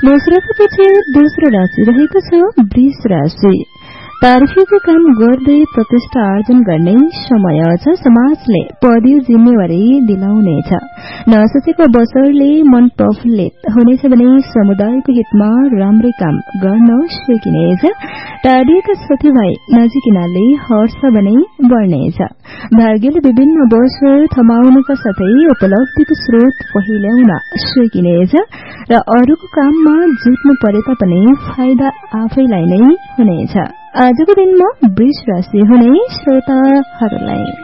मेष राशिपछि दोस्रो राशि रहेको छ वृष राशि। तारिफीको काम गर्दै प्रतिष्ठा आर्जन गर्ने समय छ। समाजले पदीय जिम्मेवारी दिलाउनेछ। नसोचेको अवसरले मन प्रफुल्लित हुनेछ भने समुदायको हितमा राम्रै काम गर्न सकिनेछ। टाढिएका साथीभाइ नजिकिनाले हर्ष भने बढ्नेछ। भाग्यले विभिन्न अवसर थमाउनका साथै उपलब्धिको स्रोत पहिल्याउन सकिनेछ र अरूको काममा जुट्नु परे तापनि फाइदा आफैलाई नै हुनेछ। आजको दिनमा वृष राशि हुने श्रोताहरूलाई